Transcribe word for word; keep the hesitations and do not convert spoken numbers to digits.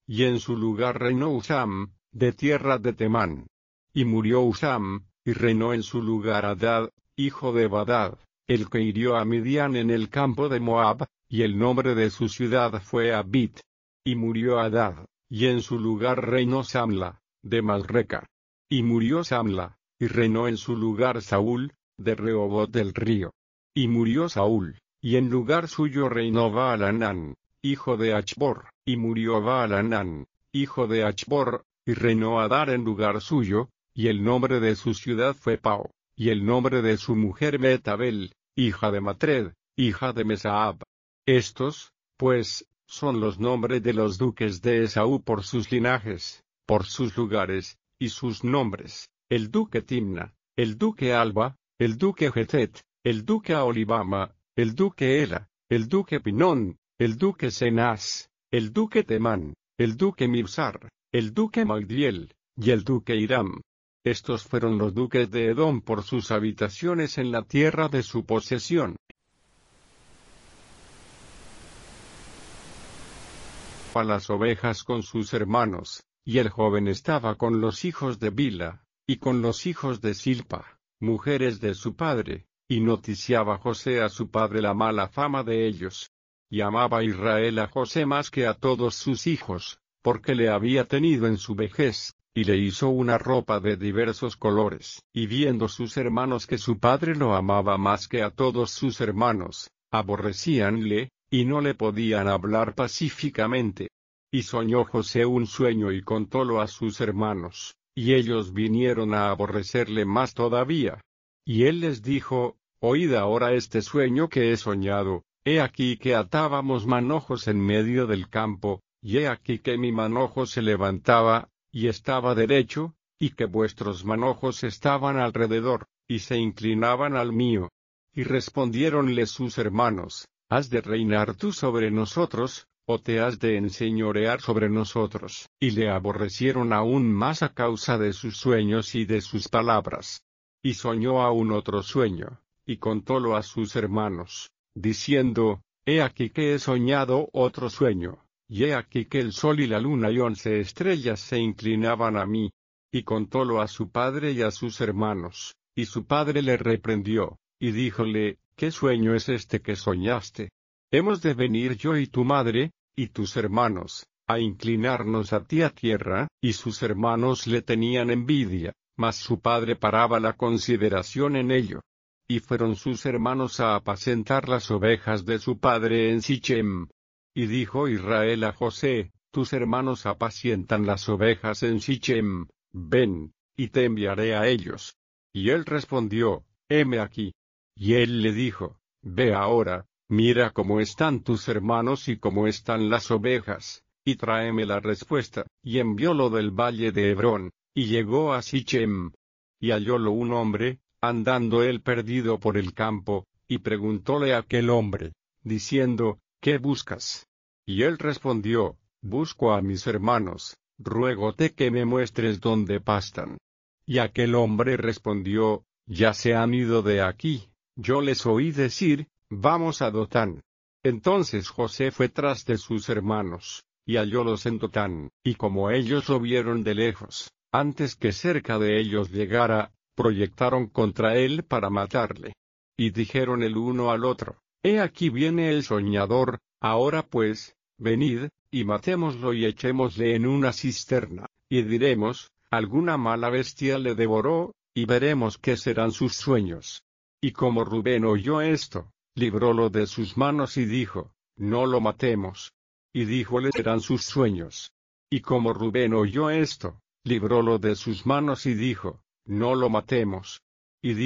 y en su lugar reinó Husam, de tierra de Temán. Y murió Husam, y reinó en su lugar Hadad, hijo de Badad, el que hirió a Midian en el campo de Moab, y el nombre de su ciudad fue Abit. Y murió Hadad, y en su lugar reinó Samla, de Masreca. Y murió Samla, y reinó en su lugar Saúl, de Rehobot del río. Y murió Saúl, y en lugar suyo reinó Baal-Hanán, hijo de Achbor, y murió Baal-Hanán, hijo de Achbor, y reinó Adar en lugar suyo, y el nombre de su ciudad fue Pao, y el nombre de su mujer Metabel, hija de Matred, hija de Mesaab. Estos, pues, son los nombres de los duques de Esaú por sus linajes, por sus lugares, y sus nombres: el duque Timna, el duque Alba, el duque Getet, el duque Aholibama, el duque Ela, el duque Pinón, el duque Cenaz, el duque Temán, el duque Mibsar, el duque Magdiel, y el duque Hiram. Estos fueron los duques de Edom por sus habitaciones en la tierra de su posesión. A las ovejas con sus hermanos, y el joven estaba con los hijos de Bila, y con los hijos de Silpa, mujeres de su padre, y noticiaba José a su padre la mala fama de ellos. Y amaba Israel a José más que a todos sus hijos, porque le había tenido en su vejez, y le hizo una ropa de diversos colores. Y viendo sus hermanos que su padre lo amaba más que a todos sus hermanos, aborrecíanle, y no le podían hablar pacíficamente. Y soñó José un sueño y contólo a sus hermanos, y ellos vinieron a aborrecerle más todavía. Y él les dijo: Oíd ahora este sueño que he soñado. He aquí que atábamos manojos en medio del campo, y he aquí que mi manojo se levantaba, y estaba derecho, y que vuestros manojos estaban alrededor, y se inclinaban al mío. Y respondiéronle sus hermanos: ¿Has de reinar tú sobre nosotros, o te has de enseñorear sobre nosotros? Y le aborrecieron aún más a causa de sus sueños y de sus palabras. Y soñó aún otro sueño, y contólo a sus hermanos, diciendo: He aquí que he soñado otro sueño, y he aquí que el sol y la luna y once estrellas se inclinaban a mí. Y contólo a su padre y a sus hermanos, y su padre le reprendió, y díjole: ¿Qué sueño es este que soñaste? ¿Hemos de venir yo y tu madre, y tus hermanos, a inclinarnos a ti a tierra? Y sus hermanos le tenían envidia, mas su padre paraba la consideración en ello. Y fueron sus hermanos a apacentar las ovejas de su padre en Sichem. Y dijo Israel a José: Tus hermanos apacientan las ovejas en Sichem, ven, y te enviaré a ellos. Y él respondió: Heme aquí. Y él le dijo: Ve ahora, mira cómo están tus hermanos y cómo están las ovejas, y tráeme la respuesta. Y enviólo del valle de Hebrón, y llegó a Sichem. Y hallólo un hombre, andando él perdido por el campo, y preguntóle a aquel hombre, diciendo: ¿Qué buscas? Y él respondió: Busco a mis hermanos, ruégote que me muestres dónde pastan. Y aquel hombre respondió: Ya se han ido de aquí, yo les oí decir: Vamos a Dotán. Entonces José fue tras de sus hermanos, y hallólos en Dotán, y como ellos lo vieron de lejos, antes que cerca de ellos llegara, proyectaron contra él para matarle. Y dijeron el uno al otro: He aquí viene el soñador, ahora pues, venid, y matémoslo y echémosle en una cisterna, y diremos: Alguna mala bestia le devoró, y veremos qué serán sus sueños. Y como Rubén oyó esto, librólo de sus manos y dijo: No lo matemos. Y díjole: serán sus sueños. Y como Rubén oyó esto, librólo de sus manos y dijo: No lo matemos.